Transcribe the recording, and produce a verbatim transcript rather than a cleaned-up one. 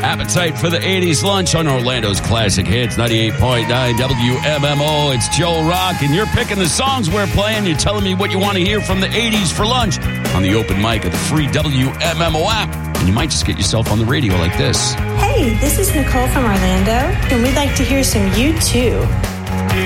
Appetite for the eighties lunch on Orlando's Classic Hits, ninety-eight point nine W M M O. It's Joe Rock, and you're picking the songs we're playing. You're telling me what you want to hear from the eighties for lunch on the open mic of the free W M M O app. And you might just get yourself on the radio like this. Hey, this is Nicole from Orlando, and we'd like to hear some U two.